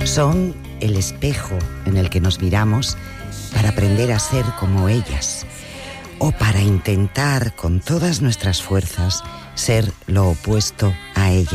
Son el espejo en el que nos miramos para aprender a ser como ellas, o para intentar con todas nuestras fuerzas ser lo opuesto a ellas.